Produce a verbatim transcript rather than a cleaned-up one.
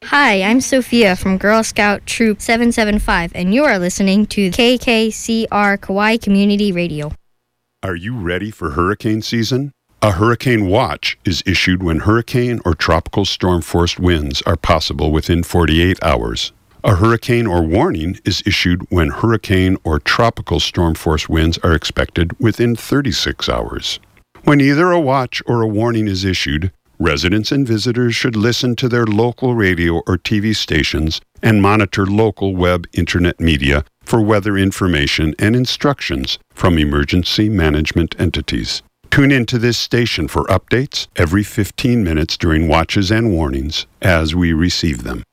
Hi, I'm Sophia from Girl Scout Troop seven seven five, and you are listening to K K C R Kauai Community Radio. Are you ready for hurricane season? A hurricane watch is issued when hurricane or tropical storm-force winds are possible within forty-eight hours. A hurricane or warning is issued when hurricane or tropical storm-force winds are expected within thirty-six hours. When either a watch or a warning is issued, residents and visitors should listen to their local radio or T V stations and monitor local web internet media for weather information and instructions from emergency management entities. Tune into this station for updates every fifteen minutes during watches and warnings as we receive them.